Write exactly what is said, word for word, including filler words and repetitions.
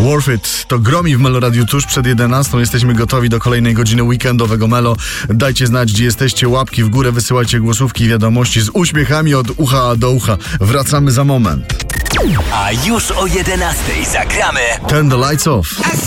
Worth It. To gromi w Melo Radiu tuż przed jedenastą. Jesteśmy gotowi do kolejnej godziny weekendowego Melo. Dajcie znać, gdzie jesteście. Łapki w górę, wysyłajcie głosówki i wiadomości z uśmiechami od ucha do ucha. Wracamy za moment. A już o jedenastej zagramy Turn the Lights Off.